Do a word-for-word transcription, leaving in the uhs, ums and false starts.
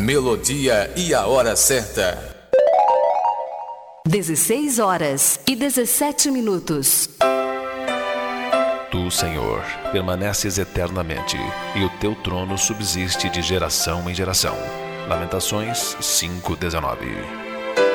melodia e a hora certa. dezesseis horas e dezessete minutos. Tu, Senhor, permaneces eternamente, e o teu trono subsiste de geração em geração. Lamentações cinco, dezenove.